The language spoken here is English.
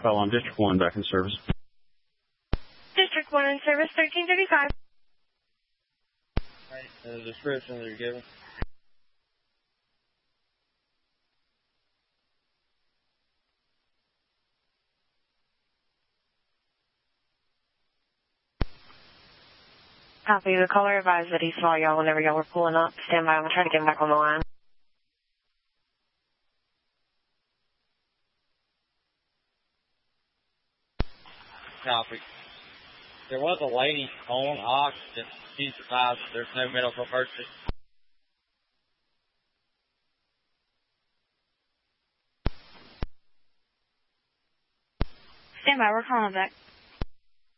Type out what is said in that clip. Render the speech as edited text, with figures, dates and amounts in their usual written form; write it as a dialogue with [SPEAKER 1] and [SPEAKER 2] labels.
[SPEAKER 1] call on District 1 back in service.
[SPEAKER 2] District 1 in service, 1335.
[SPEAKER 3] Right, the description that you're giving.
[SPEAKER 2] Copy. The caller advised that he saw y'all whenever y'all were pulling up. Stand by. I'm going to try to get him back on the line.
[SPEAKER 3] Copy. There was a lady on oxygen. She survived. There's no medical emergency.
[SPEAKER 2] Stand by. We're calling back.